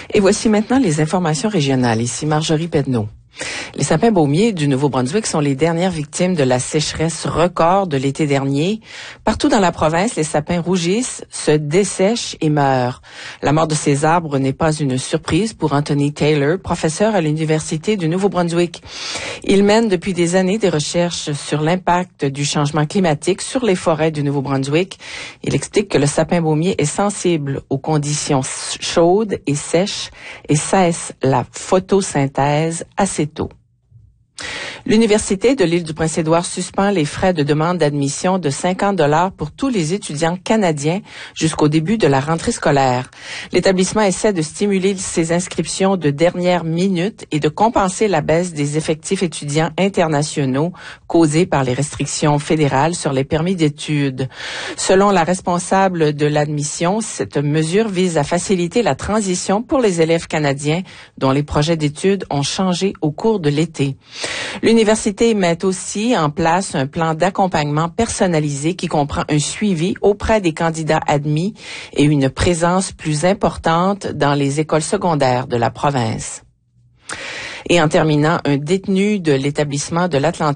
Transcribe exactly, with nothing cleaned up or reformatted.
Et voici maintenant les informations régionales. Ici Marjorie Pedneau. Les sapins baumiers du Nouveau-Brunswick sont les dernières victimes de la sécheresse record de l'été dernier. Partout dans la province, les sapins rougissent, se dessèchent et meurent. La mort de ces arbres n'est pas une surprise pour Anthony Taylor, professeur à l'Université du Nouveau-Brunswick. Il mène depuis des années des recherches sur l'impact du changement climatique sur les forêts du Nouveau-Brunswick. Il explique que le sapin baumier est sensible aux conditions chaudes et sèches et cesse la photosynthèse assez tôt. L'Université de l'île du Prince-Édouard suspend les frais de demande d'admission de cinquante dollars pour tous les étudiants canadiens jusqu'au début de la rentrée scolaire. L'établissement essaie de stimuler ses inscriptions de dernière minute et de compenser la baisse des effectifs étudiants internationaux causée par les restrictions fédérales sur les permis d'études. Selon la responsable de l'admission, cette mesure vise à faciliter la transition pour les élèves canadiens dont les projets d'études ont changé au cours de l'été. L'université met aussi en place un plan d'accompagnement personnalisé qui comprend un suivi auprès des candidats admis et une présence plus importante dans les écoles secondaires de la province. Et en terminant, un détenu de l'établissement de l'Atlantique